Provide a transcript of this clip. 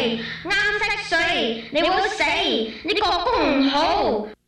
啱色水，你會死，你國公唔好。